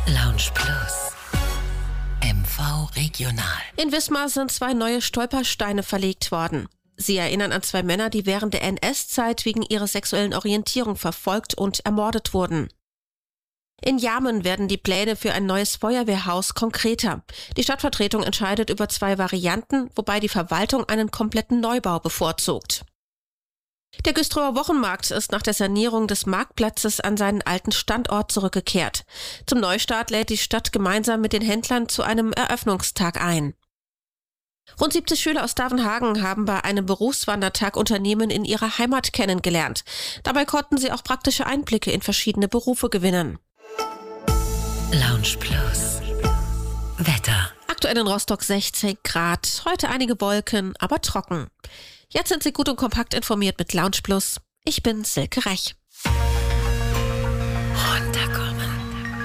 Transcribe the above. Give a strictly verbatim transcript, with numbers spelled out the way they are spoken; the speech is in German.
Lounge Plus. M V Regional. In Wismar sind zwei neue Stolpersteine verlegt worden. Sie erinnern an zwei Männer, die während der N S-Zeit wegen ihrer sexuellen Orientierung verfolgt und ermordet wurden. In Jarmen werden die Pläne für ein neues Feuerwehrhaus konkreter. Die Stadtvertretung entscheidet über zwei Varianten, wobei die Verwaltung einen kompletten Neubau bevorzugt. Der Güstrower Wochenmarkt ist nach der Sanierung des Marktplatzes an seinen alten Standort zurückgekehrt. Zum Neustart lädt die Stadt gemeinsam mit den Händlern zu einem Eröffnungstag ein. Rund siebzig Schüler aus Davenhagen haben bei einem Berufswandertag Unternehmen in ihrer Heimat kennengelernt. Dabei konnten sie auch praktische Einblicke in verschiedene Berufe gewinnen. Lounge Plus. Wetter. Aktuell in Rostock sechzehn Grad, heute einige Wolken, aber trocken. Jetzt sind Sie gut und kompakt informiert mit Lounge Plus. Ich bin Silke Rech.